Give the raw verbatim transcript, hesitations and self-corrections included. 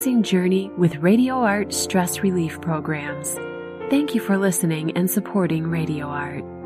journey with Radio Art stress relief programs. Thank you for listening and supporting Radio Art.